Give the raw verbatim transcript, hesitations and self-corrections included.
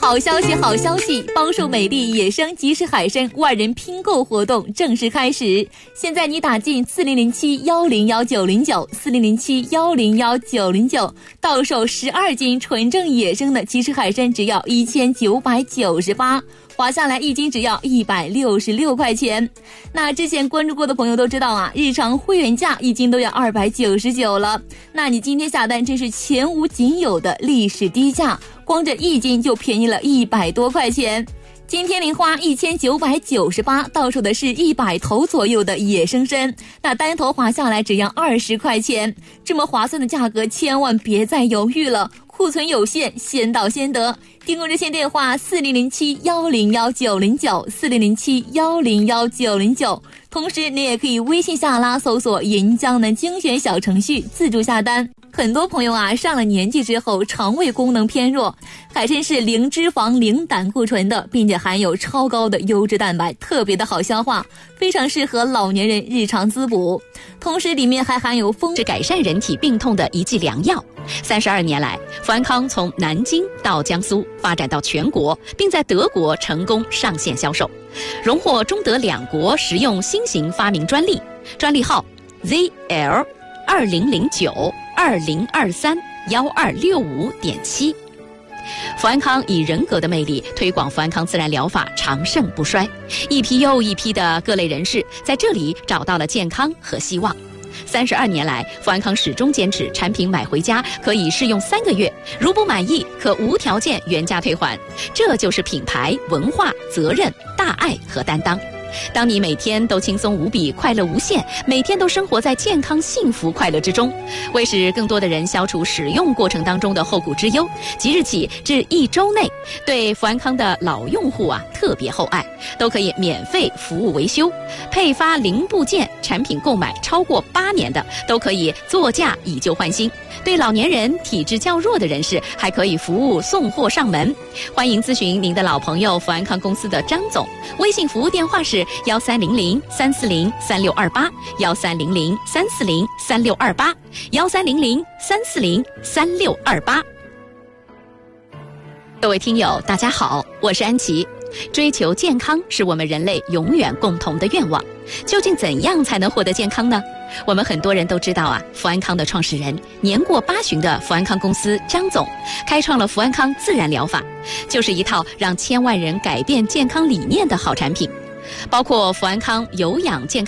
好消息，好消息！邦硕美丽野生即食海参万人拼购活动正式开始。现在你打进四零零七幺零幺九零九四零零七幺零幺九零九，到手十二斤纯正野生的即食海参只要一千九百九十八。划下来一斤只要一百六十六块钱。那之前关注过的朋友都知道啊，日常会员价一斤都要二百九十九了。那你今天下单真是前无仅有的历史低价，光这一斤就便宜了一百多块钱。今天零花一千九百九十八，到手的是一百头左右的野生参，那单头划下来只要二十块钱。这么划算的价格，千万别再犹豫了，库存有限，先到先得。订购热线电话四零零七幺零幺九零九四零零七幺零幺九零九，同时你也可以微信下拉搜索银江南精选小程序自助下单。很多朋友啊，上了年纪之后肠胃功能偏弱，海参是零脂肪零胆固醇的，并且含有超高的优质蛋白，特别的好消化，非常适合老年人日常滋补。同时里面还含有丰是改善人体病痛的一剂良药。三十二年来，富安康从南京到江苏发展到全国，并在德国成功上线销售，荣获中德两国实用新型发明专利，专利号 Z L 二零零九二零二三幺二六五点七。富安康以人格的魅力推广富安康自然疗法长盛不衰，一批又一批的各类人士在这里找到了健康和希望。三十二年来，富安康始终坚持产品买回家可以试用三个月，如不满意可无条件原价退还，这就是品牌文化、责任、大爱和担当。当你每天都轻松无比，快乐无限，每天都生活在健康幸福快乐之中，为使更多的人消除使用过程当中的后顾之忧，即日起至一周内，对富安康的老用户啊特别厚爱，都可以免费服务维修，配发零部件，产品购买超过八年的都可以作价以旧换新，对老年人、体质较弱的人士还可以服务送货上门。欢迎咨询您的老朋友富安康公司的张总，微信服务电话是幺三零零三四零三六二八幺三零零三四零三六二八幺三零零三四零三六二八。各位听友大家好，我是安琪。追求健康是我们人类永远共同的愿望，究竟怎样才能获得健康呢？我们很多人都知道啊，富安康的创始人年过八旬的富安康公司张总开创了富安康自然疗法，就是一套让千万人改变健康理念的好产品，包括富安康有氧健康